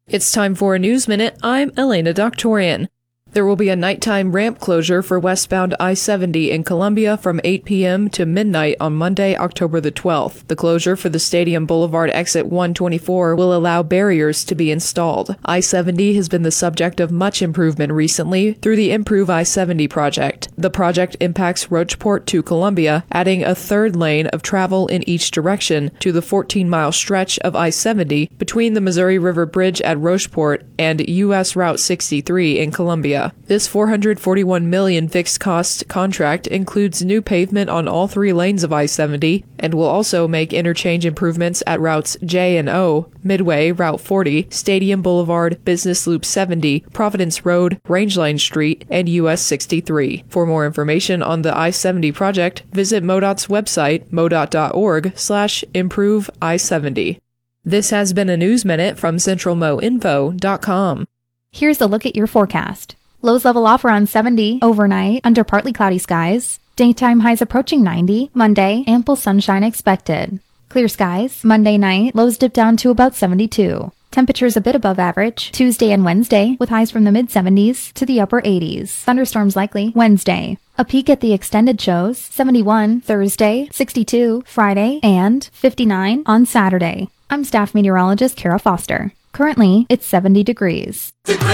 It's time for a News Minute. I'm Elena Doctorian. There will be a nighttime ramp closure for westbound I-70 in Columbia from 8 p.m. to midnight on Monday, October the 12th. The closure for the Stadium Boulevard exit 124 will allow barriers to be installed. I-70 has been the subject of much improvement recently through the Improve I-70 project. The project impacts Rocheport to Columbia, adding a third lane of travel in each direction to the 14-mile stretch of I-70 between the Missouri River Bridge at Rocheport and U.S. Route 63 in Columbia. This $441 million fixed-cost contract includes new pavement on all three lanes of I-70 and will also make interchange improvements at routes J and O, Midway, Route 40, Stadium Boulevard, Business Loop 70, Providence Road, Rangeline Street, and US 63. For more information on the I-70 project, visit MoDOT's website, modot.org/improve I-70. This has been a News Minute from CentralMoInfo.com. Here's a look at your forecast. Lows level off around 70 overnight under partly cloudy skies. Daytime highs approaching 90. Monday, ample sunshine expected. Clear skies. Monday night, lows dip down to about 72. Temperatures a bit above average Tuesday and Wednesday, with highs from the mid-70s to the upper 80s. Thunderstorms likely Wednesday. A peek at the extended shows: 71 Thursday, 62 Friday, and 59 on Saturday. I'm staff meteorologist Kara Foster. Currently, it's 70 degrees.